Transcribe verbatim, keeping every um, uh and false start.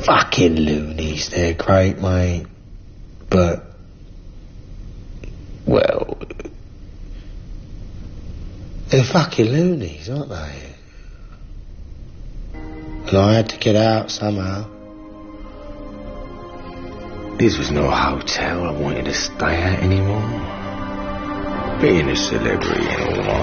fucking loonies. They're great, mate. But, well, they're fucking loonies, aren't they? And I had to get out somehow. This was no hotel I wanted to stay at anymore. Being a celebrity and all